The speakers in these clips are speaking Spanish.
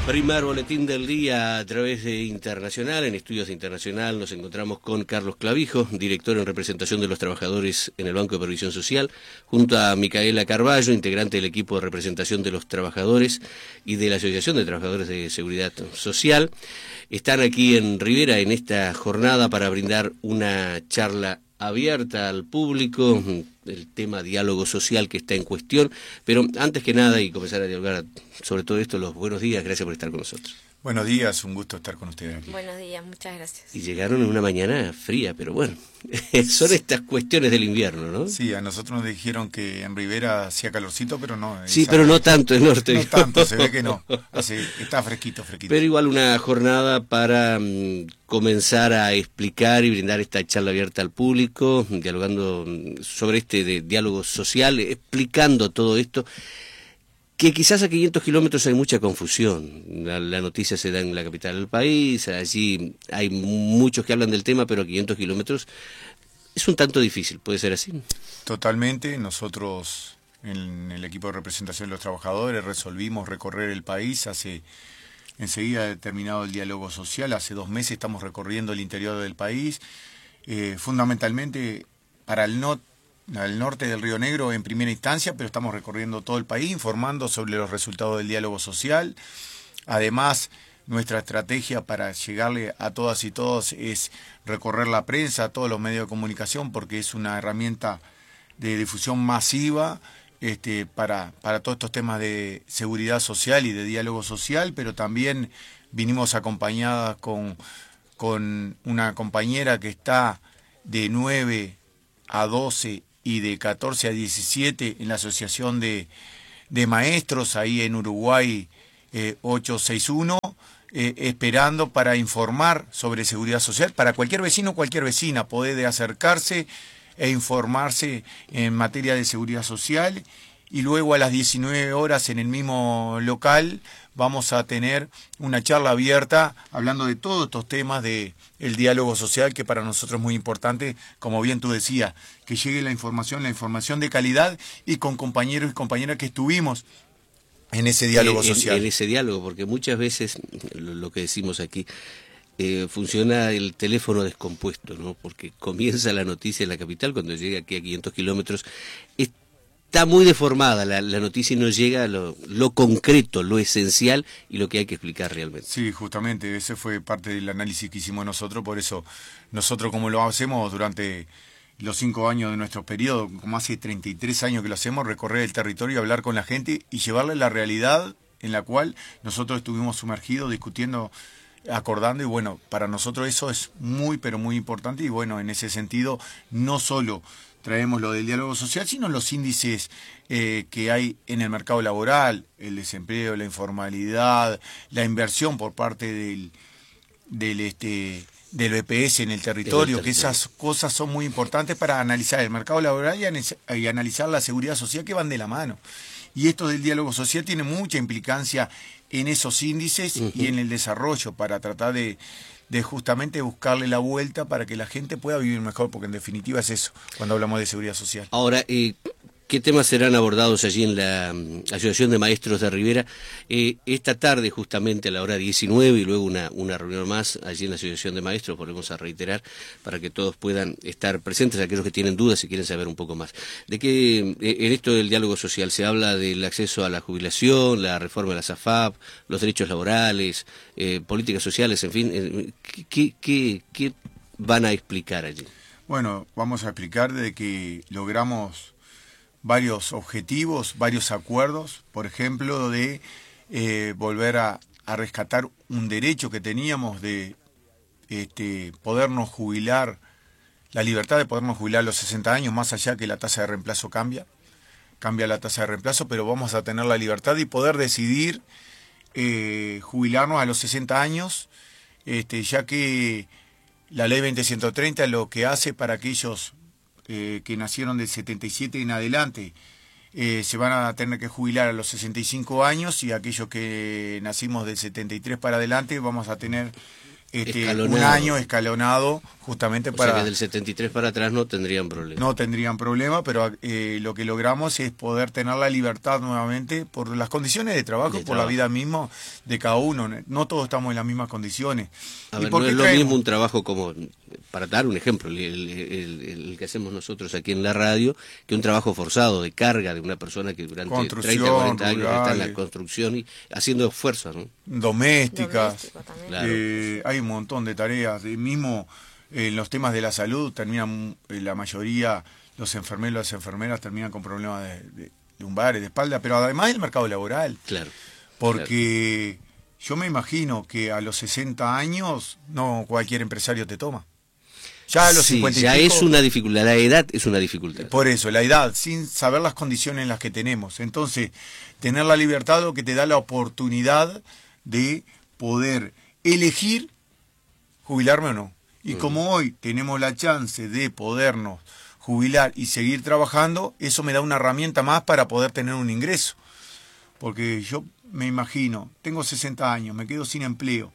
Primer boletín del día a través de Internacional. En Estudios de Internacional nos encontramos con Carlos Clavijo, director en representación de los trabajadores en el Banco de Previsión Social, junto a Micaela Carballo, integrante del equipo de representación de los trabajadores y de la Asociación de Trabajadores de Seguridad Social. Están aquí en Rivera en esta jornada para brindar una charla abierta al público, el tema diálogo social que está en cuestión, pero antes que nada y comenzar a dialogar sobre todo esto, los buenos días, gracias por estar con nosotros. Buenos días, un gusto estar con ustedes aquí. Buenos días, muchas gracias. Y llegaron en una mañana fría, pero bueno, son estas cuestiones del invierno, ¿no? Sí, a nosotros nos dijeron que en Rivera hacía calorcito, pero no. Sí, pero no tanto en norte. No tanto, se ve que no. Así, está fresquito. Pero igual una jornada para comenzar a explicar y brindar esta charla abierta al público, dialogando sobre este diálogo social, explicando todo esto, que quizás a 500 kilómetros hay mucha confusión. La noticia se da en la capital del país, allí hay muchos que hablan del tema, pero a 500 kilómetros es un tanto difícil, ¿puede ser así? Totalmente, nosotros en el equipo de representación de los trabajadores resolvimos recorrer el país enseguida terminado el diálogo social. Hace 2 meses estamos recorriendo el interior del país, fundamentalmente para el norte del Río Negro en primera instancia, pero estamos recorriendo todo el país, informando sobre los resultados del diálogo social. Además, nuestra estrategia para llegarle a todas y todos es recorrer la prensa, todos los medios de comunicación, porque es una herramienta de difusión masiva para todos estos temas de seguridad social y de diálogo social, pero también vinimos acompañadas con una compañera que está de 9 a 12 y de 14 a 17 en la Asociación de Maestros, ahí en Uruguay 861, esperando para informar sobre seguridad social, para cualquier vecino o cualquier vecina poder acercarse e informarse en materia de seguridad social. Y luego a las 19 horas en el mismo local vamos a tener una charla abierta hablando de todos estos temas del diálogo social, que para nosotros es muy importante, como bien tú decías, que llegue la información de calidad y con compañeros y compañeras que estuvimos en ese diálogo social. En ese diálogo, porque muchas veces lo que decimos aquí, funciona el teléfono descompuesto, ¿no? Porque comienza la noticia en la capital, cuando llega aquí a 500 kilómetros, está muy deformada la noticia y no llega a lo concreto, lo esencial y lo que hay que explicar realmente. Sí, justamente, ese fue parte del análisis que hicimos nosotros, por eso nosotros, como lo hacemos durante los 5 años de nuestro periodo, como hace 33 años que lo hacemos, recorrer el territorio, hablar con la gente y llevarle la realidad en la cual nosotros estuvimos sumergidos, discutiendo, acordando, y bueno, para nosotros eso es muy, pero muy importante. Y bueno, en ese sentido, no solo traemos lo del diálogo social, sino los índices que hay en el mercado laboral, el desempleo, la informalidad, la inversión por parte del BPS en el territorio, que esas cosas son muy importantes para analizar el mercado laboral y analizar la seguridad social, que van de la mano. Y esto del diálogo social tiene mucha implicancia en esos índices y en el desarrollo, para tratar de justamente buscarle la vuelta para que la gente pueda vivir mejor, porque en definitiva es eso, cuando hablamos de seguridad social. Ahora, ¿qué temas serán abordados allí en la Asociación de Maestros de Rivera? Esta tarde, justamente a la hora 19, y luego una reunión más allí en la Asociación de Maestros, volvemos a reiterar, para que todos puedan estar presentes, aquellos que tienen dudas y quieren saber un poco más. ¿De qué en esto del diálogo social se habla? Del acceso a la jubilación, la reforma de la SAFAP, los derechos laborales, políticas sociales, en fin. ¿Qué van a explicar allí? Bueno, vamos a explicar de que logramos varios objetivos, varios acuerdos, por ejemplo, de volver a rescatar un derecho que teníamos de podernos jubilar, la libertad de podernos jubilar a los 60 años, más allá que la tasa de reemplazo cambia la tasa de reemplazo, pero vamos a tener la libertad de poder decidir jubilarnos a los 60 años, ya que la ley 20130 lo que hace para aquellos que nacieron del 77 en adelante, se van a tener que jubilar a los 65 años, y aquellos que nacimos del 73 para adelante vamos a tener un año escalonado justamente para... O sea que del 73 para atrás no tendrían problema. No tendrían problema, pero lo que logramos es poder tener la libertad nuevamente por las condiciones de trabajo, por la vida misma de cada uno. No todos estamos en las mismas condiciones. A ver, no es lo mismo un trabajo como, para dar un ejemplo, el que hacemos nosotros aquí en la radio, que un trabajo forzado de carga de una persona que durante 30, 40 años está en la construcción y haciendo esfuerzos, ¿no? Domésticas. Claro. Hay un montón de tareas. Mismo en los temas de la salud terminan, la mayoría, los enfermeros y las enfermeras terminan con problemas de lumbares, de espalda, pero además del mercado laboral. Claro. Porque yo me imagino que a los 60 años no cualquier empresario te toma. Ya a los 50 y ya pico, es una dificultad, la edad es una dificultad. Por eso, la edad, sin saber las condiciones en las que tenemos. Entonces, tener la libertad lo que te da la oportunidad de poder elegir jubilarme o no. Y como hoy tenemos la chance de podernos jubilar y seguir trabajando, eso me da una herramienta más para poder tener un ingreso. Porque yo me imagino, tengo 60 años, me quedo sin empleo,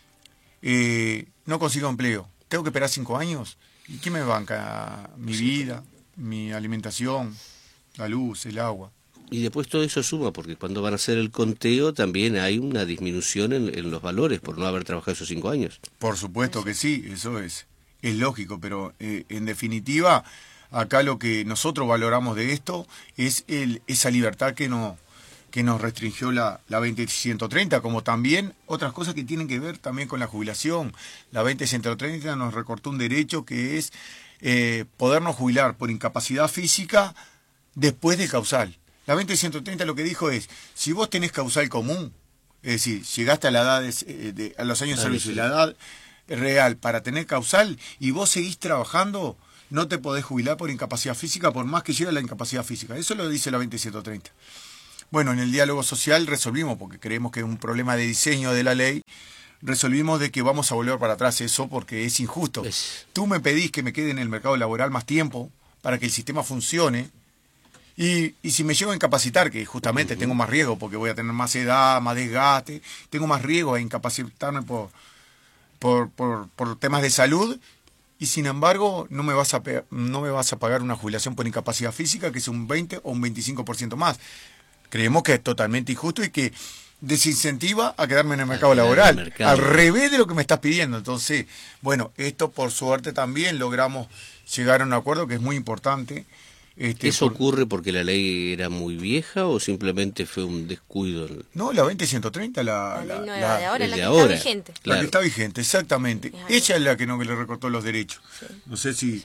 no consigo empleo, tengo que esperar 5 años. ¿Y qué me banca? Mi vida, mi alimentación, la luz, el agua. Y después todo eso suma, porque cuando van a hacer el conteo también hay una disminución en los valores por no haber trabajado esos 5 años. Por supuesto que sí, eso es lógico, pero en definitiva, acá lo que nosotros valoramos de esto es esa libertad que nos restringió la 20.130, como también otras cosas que tienen que ver también con la jubilación. La 20.130 nos recortó un derecho que es podernos jubilar por incapacidad física después de causal. La 20.130 lo que dijo es, si vos tenés causal común, es decir, llegaste a la edad a los años de servicio, la edad real para tener causal y vos seguís trabajando, no te podés jubilar por incapacidad física por más que llegue la incapacidad física. Eso lo dice la 20.130. Bueno, en el diálogo social resolvimos, porque creemos que es un problema de diseño de la ley, resolvimos de que vamos a volver para atrás eso porque es injusto. Tú me pedís que me quede en el mercado laboral más tiempo para que el sistema funcione. Y si me llego a incapacitar, que justamente tengo más riesgo porque voy a tener más edad, más desgaste, tengo más riesgo a incapacitarme por temas de salud, y sin embargo no me vas a pagar una jubilación por incapacidad física que es un 20 o un 25% más. Creemos que es totalmente injusto y que desincentiva a quedarme en el mercado laboral, al revés de lo que me estás pidiendo. Entonces, bueno, esto por suerte también logramos llegar a un acuerdo que es muy importante. ¿Eso ocurre porque la ley era muy vieja o simplemente fue un descuido? No, la 20.130, la de ahora, la que ahora, está vigente. Claro. La que está vigente, exactamente. Ella es la que no le recortó los derechos. Sí. No sé si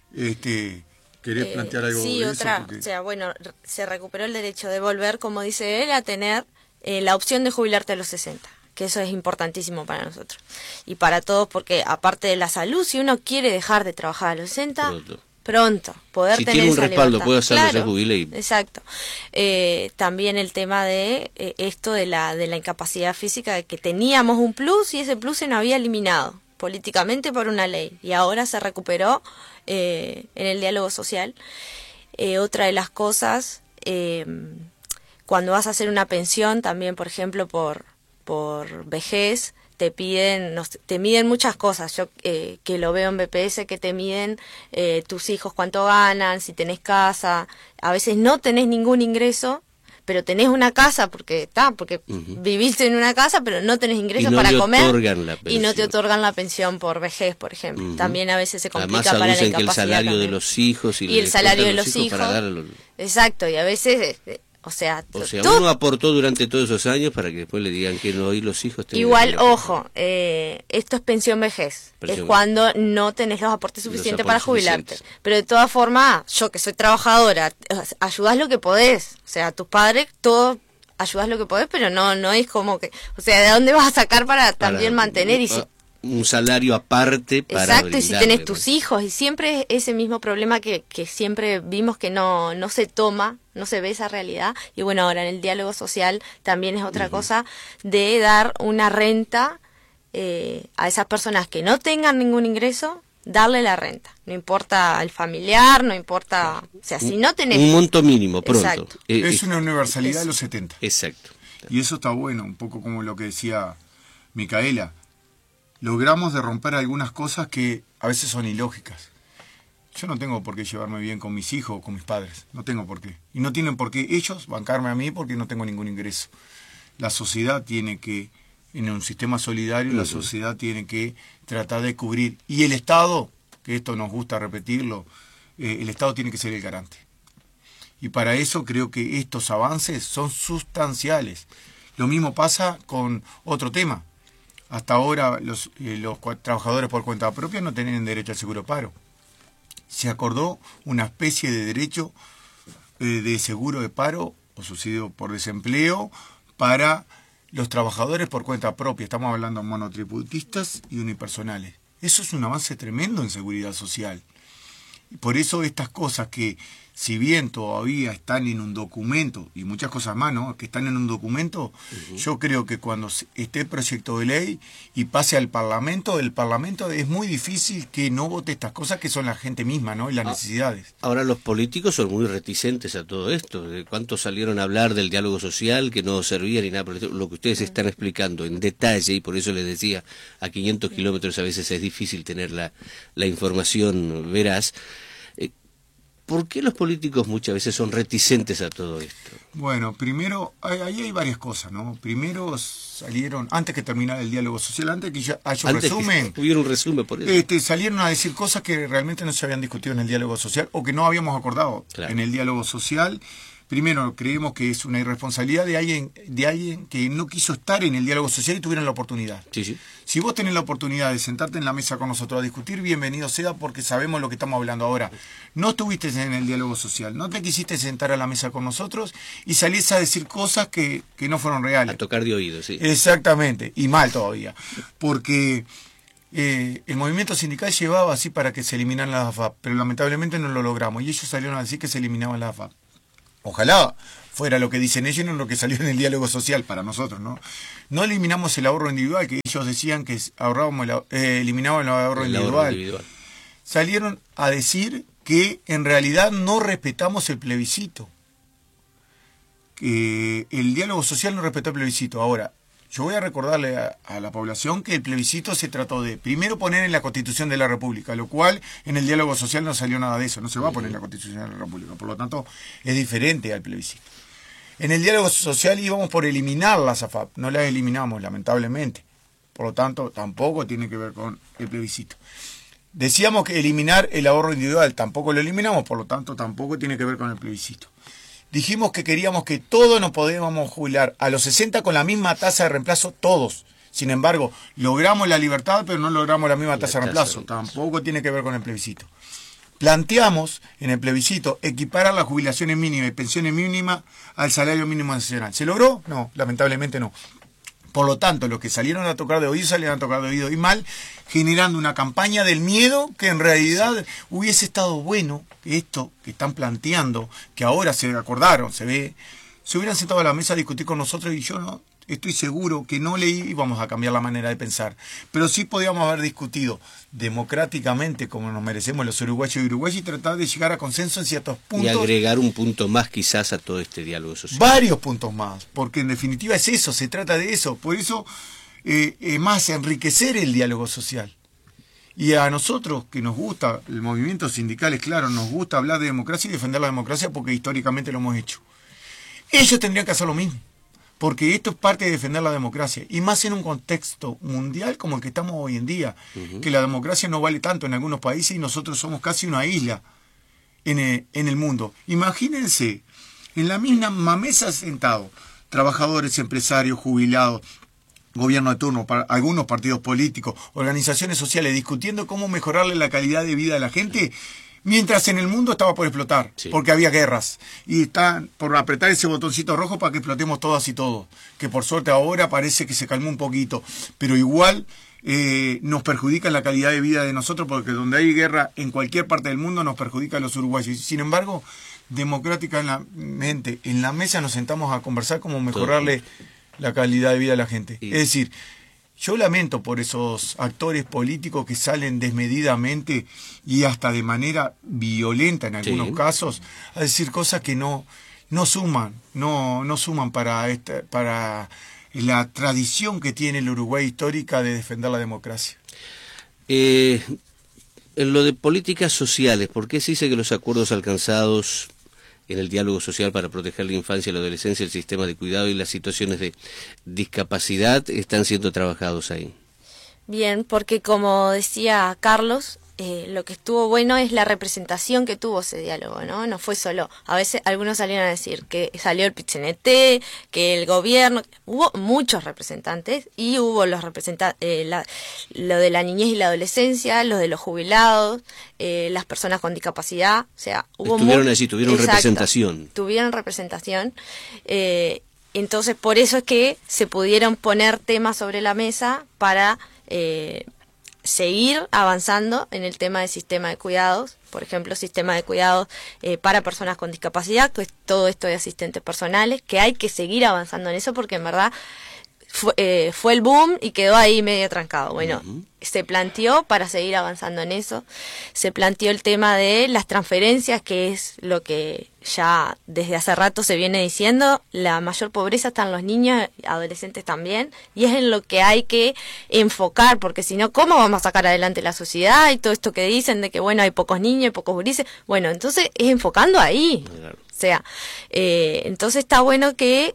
querés plantear algo sí, de otra, eso. Porque... O sea, bueno, se recuperó el derecho de volver, como dice él, a tener la opción de jubilarte a los 60. Que eso es importantísimo para nosotros. Y para todos, porque aparte de la salud, si uno quiere dejar de trabajar a los 60... Pronto, poder tener tiene un respaldo, libertad. puede hacerlo, claro, se jubile. Exacto. También el tema de esto de la incapacidad física, de que teníamos un plus y ese plus se nos había eliminado políticamente por una ley y ahora se recuperó en el diálogo social. Otra de las cosas, cuando vas a hacer una pensión, también por ejemplo por vejez, te miden muchas cosas. Yo que lo veo en BPS, que te miden tus hijos cuánto ganan, si tenés casa. A veces no tenés ningún ingreso, pero tenés una casa porque viviste en una casa, pero no tenés ingresos para comer y no te otorgan la pensión por vejez, por ejemplo. También a veces se complica. Además, para la incapacidad. Que el salario también. de los hijos y el salario de los hijos. Exacto, y a veces O sea, uno aportó durante todos esos años para que después le digan que no, y los hijos... Igual, ojo, esto es pensión vejez. Es cuando no tenés los aportes suficientes para jubilarte. Pero de todas formas, yo que soy trabajadora, ayudás lo que podés. O sea, tus padres, todo ayudás lo que podés, pero no es como que... O sea, ¿de dónde vas a sacar para también mantener? Y si, un salario aparte para... Exacto, y si tenés tus hijos, y siempre es ese mismo problema que siempre vimos que no se toma, no se ve esa realidad. Y bueno, ahora en el diálogo social también es otra cosa de dar una renta a esas personas que no tengan ningún ingreso, darle la renta. No importa el familiar, no importa... O sea, si no tenés... Un monto mínimo, pronto. Exacto. Es una universalidad de los 70. Exacto. Y eso está bueno, un poco como lo que decía Micaela. logramos de romper algunas cosas que a veces son ilógicas. Yo no tengo por qué llevarme bien con mis hijos o con mis padres, no tengo por qué. Y no tienen por qué ellos bancarme a mí porque no tengo ningún ingreso. La sociedad tiene que, en un sistema solidario, la sociedad tiene que tratar de cubrir. Y el Estado, que esto nos gusta repetirlo, el Estado tiene que ser el garante. Y para eso creo que estos avances son sustanciales. Lo mismo pasa con otro tema. Hasta ahora los trabajadores por cuenta propia no tenían derecho al seguro paro. Se acordó una especie de derecho de seguro de paro o subsidio por desempleo para los trabajadores por cuenta propia. Estamos hablando de monotributistas y unipersonales. Eso es un avance tremendo en seguridad social. Y por eso estas cosas que, si bien todavía están en un documento, y muchas cosas más, ¿no?, que están en un documento, yo creo que cuando esté el proyecto de ley y pase al Parlamento, el Parlamento es muy difícil que no vote estas cosas que son la gente misma, ¿no?, y las necesidades. Ahora los políticos son muy reticentes a todo esto. ¿Cuántos salieron a hablar del diálogo social que no servía ni nada? Por lo que ustedes están explicando en detalle, y por eso les decía, a 500 kilómetros a veces es difícil tener la información veraz. ¿Por qué los políticos muchas veces son reticentes a todo esto? Bueno, primero, ahí hay varias cosas, ¿no? Primero salieron, antes que terminara el diálogo social, antes que ya haya un resumen. Hubiera un resumen por eso. Salieron a decir cosas que realmente no se habían discutido en el diálogo social o que no habíamos acordado en el diálogo social. Primero, creemos que es una irresponsabilidad de alguien que no quiso estar en el diálogo social y tuvieron la oportunidad. Sí, sí. Si vos tenés la oportunidad de sentarte en la mesa con nosotros a discutir, bienvenido sea, porque sabemos lo que estamos hablando ahora. No estuviste en el diálogo social, no te quisiste sentar a la mesa con nosotros y salís a decir cosas que no fueron reales. A tocar de oído, sí. Exactamente, y mal todavía, porque el movimiento sindical llevaba así para que se eliminaran las AFAP, pero lamentablemente no lo logramos, y ellos salieron a decir que se eliminaban las AFAP. Ojalá fuera lo que dicen ellos y no lo que salió en el diálogo social para nosotros, ¿no? No eliminamos el ahorro individual, que ellos decían que eliminaban el ahorro individual. Salieron a decir que en realidad no respetamos el plebiscito. Que el diálogo social no respetó el plebiscito. Ahora, yo voy a recordarle a la población que el plebiscito se trató de, primero, poner en la Constitución de la República, lo cual en el diálogo social no salió nada de eso, no se va a poner en la Constitución de la República, por lo tanto es diferente al plebiscito. En el diálogo social íbamos por eliminar las AFAP, no las eliminamos lamentablemente, por lo tanto tampoco tiene que ver con el plebiscito. Decíamos que eliminar el ahorro individual, tampoco lo eliminamos, por lo tanto tampoco tiene que ver con el plebiscito. Dijimos que queríamos que todos nos podíamos jubilar a los 60 con la misma tasa de reemplazo, todos. Sin embargo, logramos la libertad, pero no logramos la misma tasa de reemplazo. Tampoco tiene que ver con el plebiscito. Planteamos en el plebiscito equiparar las jubilaciones mínimas y pensiones mínimas al salario mínimo nacional. ¿Se logró? No, lamentablemente no. Por lo tanto, los que salieron a tocar de oído salieron a tocar de oído y mal, generando una campaña del miedo que en realidad hubiese estado bueno que esto que están planteando, que ahora se acordaron, se hubieran sentado a la mesa a discutir con nosotros, y yo no estoy seguro que no le íbamos a cambiar la manera de pensar. Pero sí podíamos haber discutido democráticamente, como nos merecemos los uruguayos y uruguayas, y tratar de llegar a consenso en ciertos puntos. Y agregar un punto más quizás a todo este diálogo social. Varios puntos más, porque en definitiva es eso, se trata de eso. Por eso más enriquecer el diálogo social. Y a nosotros que nos gusta, el movimiento sindical es claro, nos gusta hablar de democracia y defender la democracia porque históricamente lo hemos hecho. Ellos tendrían que hacer lo mismo. Porque esto es parte de defender la democracia, y más en un contexto mundial como el que estamos hoy en día, que la democracia no vale tanto en algunos países y nosotros somos casi una isla en el mundo. Imagínense, en la misma mesa sentados, trabajadores, empresarios, jubilados, gobierno de turno, algunos partidos políticos, organizaciones sociales, discutiendo cómo mejorarle la calidad de vida a la gente, mientras en el mundo estaba por explotar, porque había guerras. Y están por apretar ese botoncito rojo para que explotemos todas y todos. Que por suerte ahora parece que se calmó un poquito. Pero igual nos perjudica la calidad de vida de nosotros, porque donde hay guerra en cualquier parte del mundo nos perjudica a los uruguayos. Sin embargo, democráticamente, en la mesa nos sentamos a conversar cómo mejorarle la calidad de vida a la gente. Es decir, yo lamento por esos actores políticos que salen desmedidamente y hasta de manera violenta en algunos casos a decir cosas que no suman, no suman para la tradición que tiene el Uruguay histórica de defender la democracia. En lo de políticas sociales, ¿por qué se dice que los acuerdos alcanzados en el diálogo social para proteger la infancia y la adolescencia, el sistema de cuidado y las situaciones de discapacidad están siendo trabajados ahí? Bien, porque como decía Carlos, lo que estuvo bueno es la representación que tuvo ese diálogo, ¿no? No fue solo, a veces algunos salieron a decir que salió el PIT-CNT, que el gobierno, hubo muchos representantes y hubo los representantes, lo de la niñez y la adolescencia, los de los jubilados, las personas con discapacidad, o sea, hubo estuvieron allí, tuvieron representación. Tuvieron representación, entonces por eso es que se pudieron poner temas sobre la mesa para seguir avanzando en el tema del sistema de cuidados, por ejemplo, sistema de cuidados para personas con discapacidad, que es todo esto de asistentes personales, que hay que seguir avanzando en eso porque en verdad fue el boom y quedó ahí medio trancado. Bueno, se planteó para seguir avanzando en eso, se planteó el tema de las transferencias, que es lo que ya desde hace rato se viene diciendo, la mayor pobreza está en los niños, adolescentes también, y es en lo que hay que enfocar, porque si no, ¿cómo vamos a sacar adelante la sociedad? Y todo esto que dicen de que, bueno, hay pocos niños, hay pocos gurises, bueno, entonces es enfocando ahí, claro. O sea, entonces está bueno que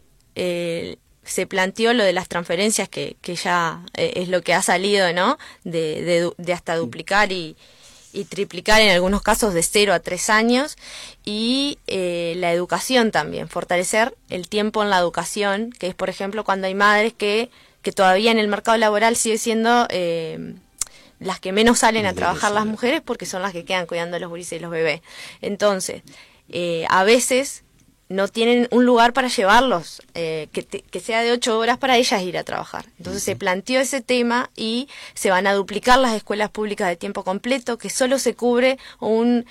se planteó lo de las transferencias, que ya es lo que ha salido, ¿no? De hasta duplicar y triplicar en algunos casos de 0 a 3 años, y la educación también, fortalecer el tiempo en la educación, que es, por ejemplo, cuando hay madres que todavía en el mercado laboral sigue siendo las que menos salen a trabajar las mujeres, porque son las que quedan cuidando a los gurises y los bebés. Entonces, a veces no tienen un lugar para llevarlos, que sea de 8 horas para ellas ir a trabajar. Entonces se planteó ese tema y se van a duplicar las escuelas públicas de tiempo completo, que solo se cubre un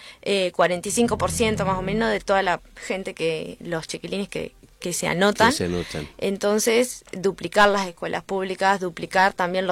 45% más o menos de toda la gente, los chiquilines que se anotan. Que se anotan. Entonces, duplicar las escuelas públicas, duplicar también los